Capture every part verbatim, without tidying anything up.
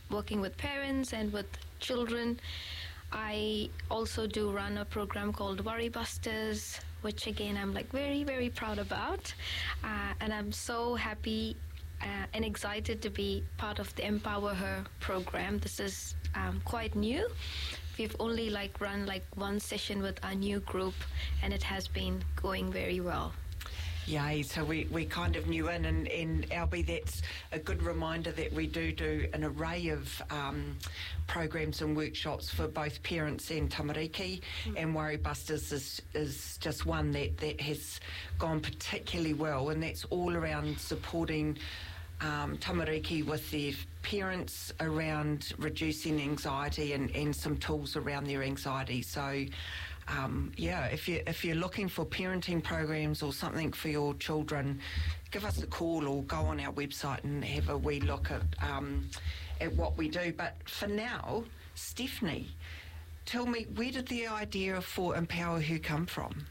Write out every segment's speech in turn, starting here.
working with parents and with children. I also do run a program called Worry Busters, which again I'm like very, very proud about. Uh, and I'm so happy uh, and excited to be part of the Empower Her program. This is um, quite new. We've only like run like one session with our new group, and it has been going very well. Yay, so we, we kind of new in, and, and Albie, that's a good reminder that we do do an array of um, programs and workshops for both parents and tamariki, mm. and Worry Busters is, is just one that, that has gone particularly well, and that's all around supporting um, tamariki with their parents around reducing anxiety and, and some tools around their anxiety. So Um, yeah, if you if you're looking for parenting programs or something for your children, give us a call or go on our website and have a wee look at um, at what we do. But for now, Stephanie, tell me, where did the idea for Empower Her come from?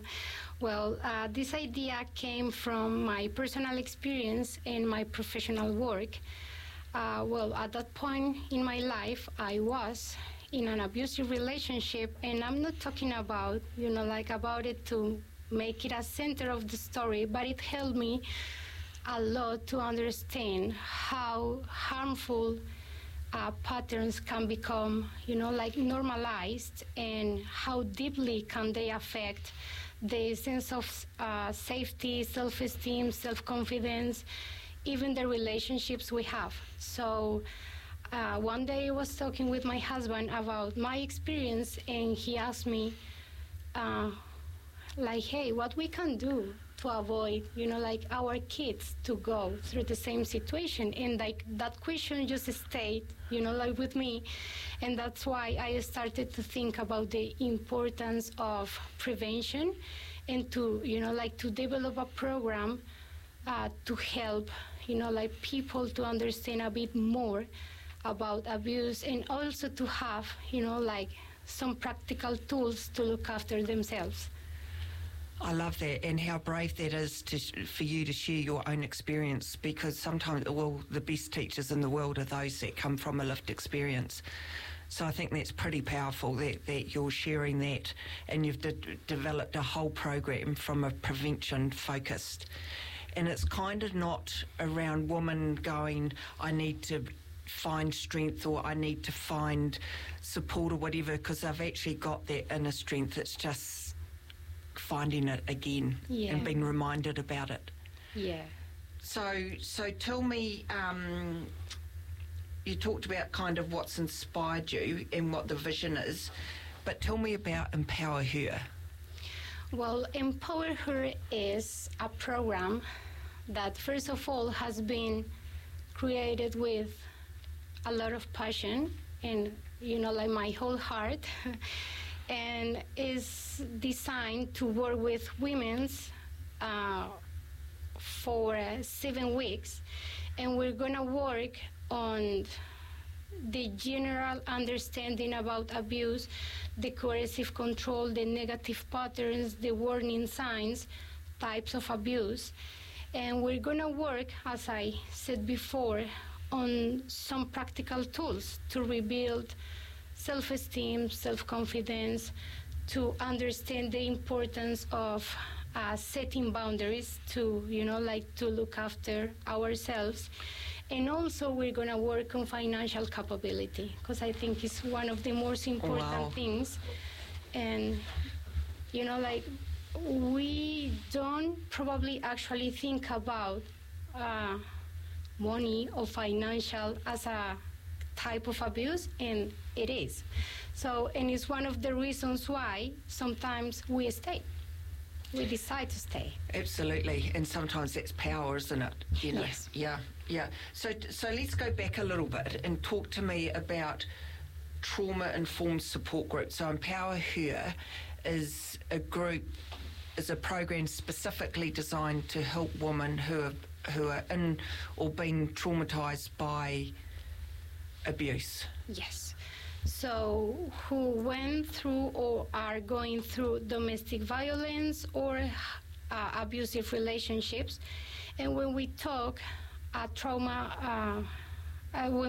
Well, uh, this idea came from my personal experience and my professional work. Uh, well, at that point in my life, I was in an abusive relationship, and I'm not talking about, you know, like about it to make it a center of the story, but it helped me a lot to understand how harmful uh, patterns can become, you know, like normalized, and how deeply can they affect the sense of uh, safety, self-esteem, self-confidence, even the relationships we have. So Uh, one day I was talking with my husband about my experience, and he asked me, uh, like, hey, what we can do to avoid, you know, like our kids to go through the same situation. And like that question just stayed, you know, like with me. And that's why I started to think about the importance of prevention, and to, you know, like to develop a program uh, to help, you know, like people to understand a bit more about abuse, and also to have, you know, like some practical tools to look after themselves. I love that, and how brave that is to, for you to share your own experience, because sometimes, well, the best teachers in the world are those that come from a lived experience. So I think that's pretty powerful that, that you're sharing that, and you've de- developed a whole program from a prevention focused. And it's kind of not around women going, I need to find strength, or I need to find support or whatever, because they've actually got that inner strength. It's just finding it again, yeah, and being reminded about it. Yeah. So, so tell me, um, you talked about kind of what's inspired you and what the vision is, but tell me about Empower Her. Well, Empower Her is a program that, first of all, has been created with a lot of passion and, you know, like my whole heart, and is designed to work with women uh, for uh, seven weeks. And we're gonna work on the general understanding about abuse, the coercive control, the negative patterns, the warning signs, types of abuse. And we're gonna work, as I said before, on some practical tools to rebuild self-esteem, self-confidence, to understand the importance of uh, setting boundaries, to, you know, like to look after ourselves. And also we're going to work on financial capability, because I think it's one of the most important wow. things. And, you know, like we don't probably actually think about uh, money or financial as a type of abuse, and it is. So, and it's one of the reasons why sometimes we stay. We decide to stay. Absolutely, and sometimes that's power, isn't it? You know? Yes. Yeah, yeah. So, so let's go back a little bit and talk to me about trauma-informed support groups. So, Empower Her is a group, is a program specifically designed to help women who are who are in or being traumatised by abuse. Yes. So who went through or are going through domestic violence or uh, abusive relationships. And when we talk uh, trauma, uh, uh, when